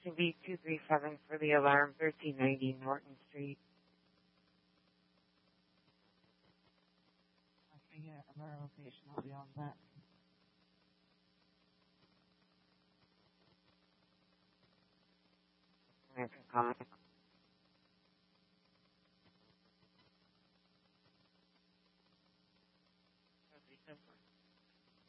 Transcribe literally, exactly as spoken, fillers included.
To be two three seven for the alarm, thirteen ninety Norton Street. Okay, yeah, of our location, I'll be on that. American Comic.